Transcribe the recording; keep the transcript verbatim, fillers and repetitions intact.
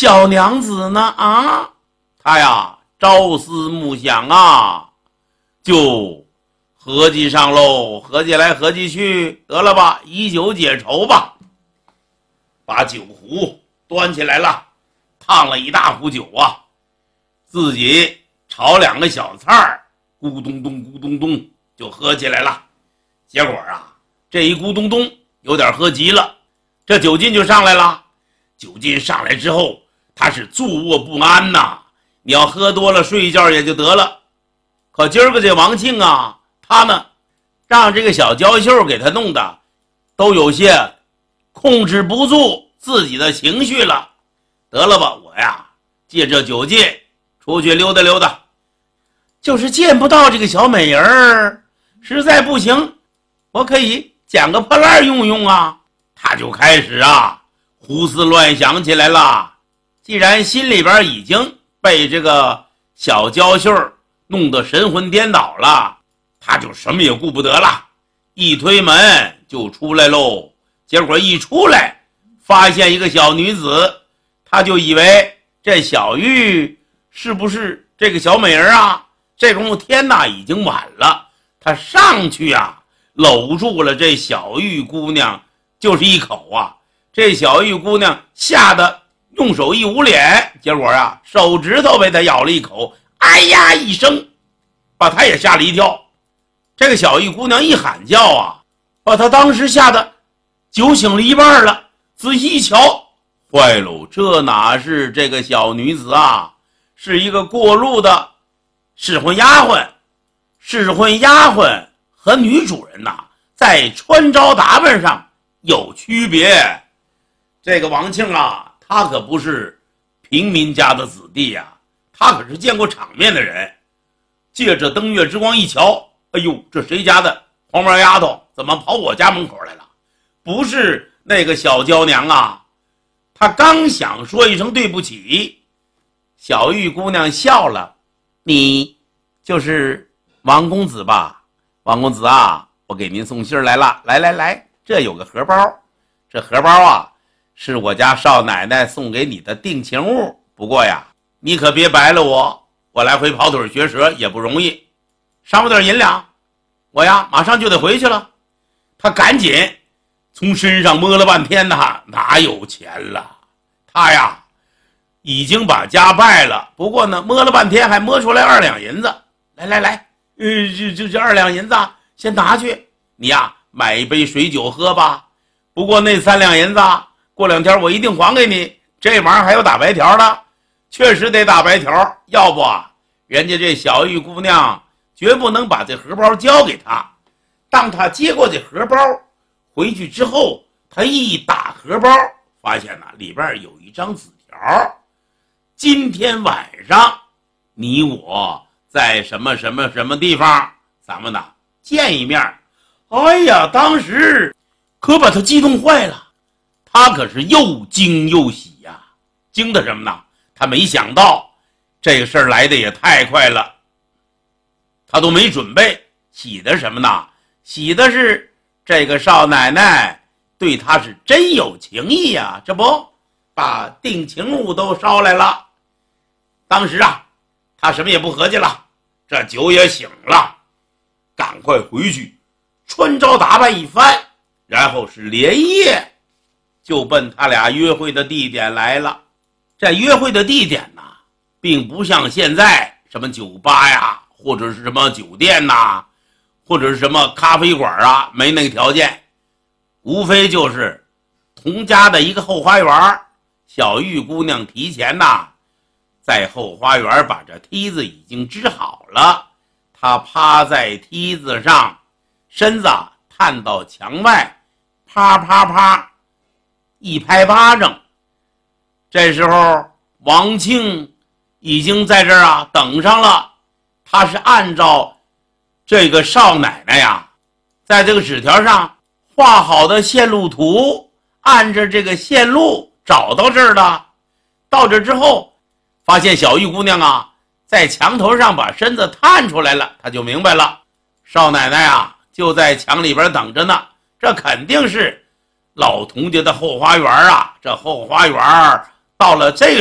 小娘子呢？啊，她呀朝思暮想啊，就合计上喽，合计来合计去，得了吧，以酒解愁吧。把酒壶端起来了，烫了一大壶酒啊，自己炒两个小菜儿，咕咚咚咕咚咚就喝起来了。结果啊，这一咕咚咚有点喝急了，这酒劲就上来了。酒劲上来之后，他是坐卧不安呐。你要喝多了睡一觉也就得了，可今儿个这王庆啊，他呢让这个小娇秀给他弄的都有些控制不住自己的情绪了。得了吧，我呀借着酒劲出去溜达溜达，就是见不到这个小美人儿，实在不行我可以捡个破烂用用啊。他就开始啊胡思乱想起来了。既然心里边已经被这个小娇秀弄得神魂颠倒了，他就什么也顾不得了，一推门就出来喽。结果一出来发现一个小女子，他就以为这小玉是不是这个小美人啊。这功夫天哪已经晚了，他上去啊搂住了这小玉姑娘，就是一口啊。这小玉姑娘吓得用手一捂脸，结果啊手指头被他咬了一口，哎呀一声，把他也吓了一跳。这个小玉姑娘一喊叫啊，把他当时吓得酒醒了一半了。仔细一瞧，坏喽，这哪是这个小女子啊，是一个过路的侍婚丫鬟。侍婚丫鬟和女主人呐，在穿着打扮上有区别。这个王庆啊，他可不是平民家的子弟呀、啊，他可是见过场面的人。借着登月之光一瞧，哎呦，这谁家的黄毛丫头怎么跑我家门口来了？不是那个小娇娘啊。他刚想说一声对不起，小玉姑娘笑了，你就是王公子吧？王公子啊，我给您送信儿来了，来来来，这有个荷包，这荷包啊是我家少奶奶送给你的定情物，不过呀你可别白了我，我来回跑腿学舌也不容易，赏我点银两，我呀马上就得回去了。他赶紧从身上摸了半天呐，哪有钱了？他呀已经把家败了，不过呢摸了半天还摸出来二两银子。来来来，呃，这这这二两银子先拿去，你呀买一杯水酒喝吧。不过那三两银子过两天我一定还给你，这玩意儿还有打白条的，确实得打白条，要不啊人家这小玉姑娘绝不能把这荷包交给他。当他接过这荷包回去之后，他一打荷包，发现呢里边有一张纸条，今天晚上你我在什么什么什么地方咱们呢见一面。哎呀，当时可把他激动坏了，他可是又惊又喜呀、啊。惊的什么呢？他没想到这个事儿来的也太快了，他都没准备。喜的什么呢？喜的是这个少奶奶对他是真有情意呀、啊，这不把定情物都捎来了。当时啊他什么也不合计了，这酒也醒了，赶快回去穿着打扮一番，然后是连夜就奔他俩约会的地点来了。这约会的地点呢，并不像现在什么酒吧呀，或者是什么酒店呐，或者是什么咖啡馆啊，没那个条件，无非就是同家的一个后花园。小玉姑娘提前呐在后花园把这梯子已经支好了，她趴在梯子上，身子探到墙外，啪啪啪一拍巴掌。这时候王庆已经在这儿啊等上了，他是按照这个少奶奶呀在这个纸条上画好的线路图，按着这个线路找到这儿的。到这之后发现小玉姑娘啊在墙头上把身子探出来了，他就明白了，少奶奶啊就在墙里边等着呢，这肯定是老童家的后花园啊。这后花园到了这个